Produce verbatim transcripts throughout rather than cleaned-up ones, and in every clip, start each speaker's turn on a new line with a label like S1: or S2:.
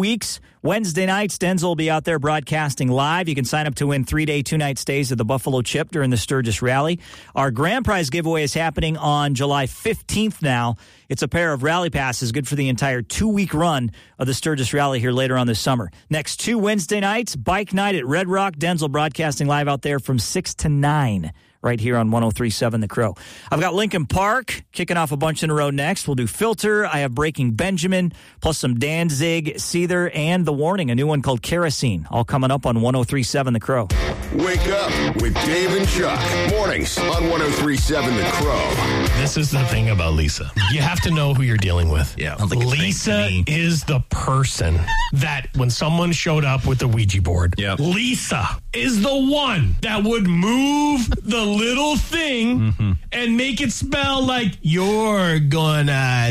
S1: weeks. Wednesday nights, Denzel will be out there broadcasting live. You can sign up to win three-day, two-night stays at the Buffalo Chip during the Sturgis Rally. Our grand prize giveaway is happening on July fifteenth now. It's a pair of rally passes, good for the entire two-week run of the Sturgis Rally here later on this summer. Next two Wednesday nights, bike night at Red Rock. Denzel broadcasting live out there from six to nine. Right here on one oh three point seven The Crow. I've got Lincoln Park kicking off a bunch in a row next. We'll do Filter. I have Breaking Benjamin, plus some Danzig, Seether, and The Warning, a new one called Kerosene. All coming up on one oh three point seven The Crow.
S2: Wake up with Dave and Chuck. Mornings on one oh three point seven The Crow.
S3: This is the thing about Lisa. You have to know who you're dealing with.
S4: Yeah, I don't think it's
S3: Lisa is the person that when someone showed up with the Ouija board,
S4: yep.
S3: Lisa is the one that would move the little thing mm-hmm. and make it spell like you're gonna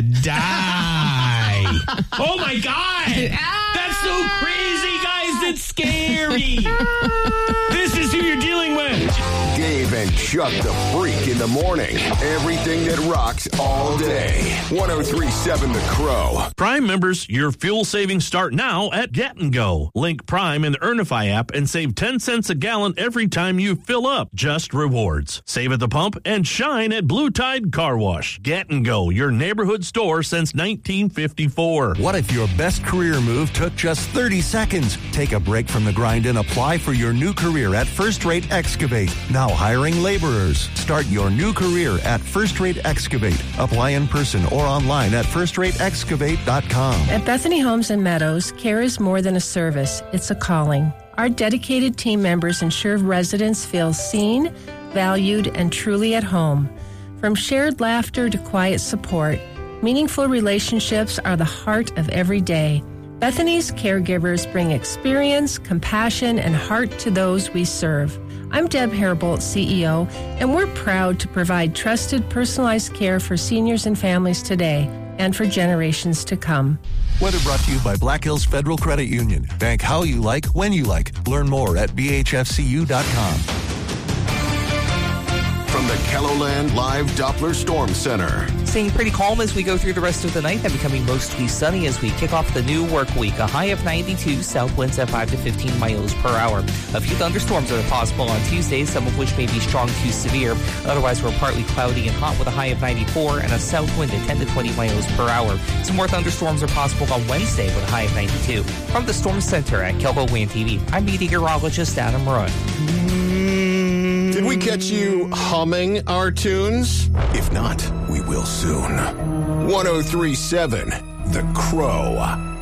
S3: die. Oh my God. That's so crazy, guys. It's scary. This is who you're dealing with.
S2: Dave and Chuck the Freak in the morning. Everything that rocks all day. one oh three point seven The Crow.
S5: Prime members, your fuel savings start now at Get and Go. Link Prime in the Earnify app and save ten cents a gallon every time you fill up. Just rewards. Save at the pump and shine at Blue Tide Car Wash. Get and Go, your neighborhood store since nineteen fifty-four.
S6: What if your best career move took just thirty seconds? Take a break from the grind and apply for your new career at First Rate Excavate. Now hiring laborers. Start your new career at First Rate Excavate. Apply in person or online at first rate excavate dot com.
S7: At Bethany Homes and Meadows, care is more than a service. It's a calling. Our dedicated team members ensure residents feel seen, valued, and truly at home. From shared laughter to quiet support, meaningful relationships are the heart of every day. Bethany's caregivers bring experience, compassion, and heart to those we serve. I'm Deb Haribolt, C E O, and we're proud to provide trusted, personalized care for seniors and families today and for generations to come.
S6: Weather brought to you by Black Hills Federal Credit Union. Bank how you like, when you like. Learn more at b h f c u dot com.
S2: From the Kelloland Live Doppler Storm Center.
S4: Staying pretty calm as we go through the rest of the night, then becoming mostly sunny as we kick off the new work week. A high of ninety-two, south winds at five to fifteen miles per hour. A few thunderstorms are possible on Tuesday, some of which may be strong to severe. Otherwise, we're partly cloudy and hot with a high of ninety-four and a south wind at ten to twenty miles per hour. Some more thunderstorms are possible on Wednesday with a high of ninety-two. From the Storm Center at Kelco Wind T V, I'm meteorologist Adam Roy.
S2: Did we catch you humming our tunes? If not, we will soon. one oh three point seven The Crow.